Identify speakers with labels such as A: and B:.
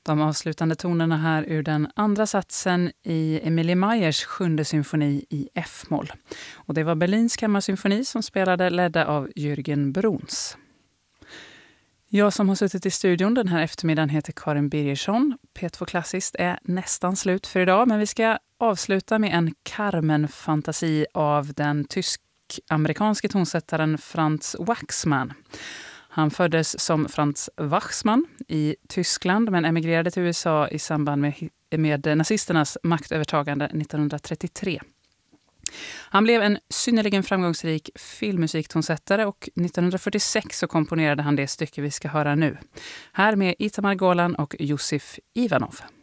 A: De avslutande tonerna här ur den andra satsen i Emilie Meyers 7:e symfoni i F-moll. Och det var Berlins kammarsymfoni som spelade, ledda av Jürgen Bruns. Jag som har suttit i studion den här eftermiddagen heter Karin Birgersson. P2 Klassiskt är nästan slut för idag, men vi ska avsluta med en Carmen-fantasi av den tysk-amerikanske tonsättaren Franz Waxman. Han föddes som Franz Wachsmann i Tyskland men emigrerade till USA i samband med nazisternas maktövertagande 1933. Han blev en synnerligen framgångsrik filmmusiktonsättare och 1946 så komponerade han det stycke vi ska höra nu. Här med Itamar Golan och Josif Ivanov.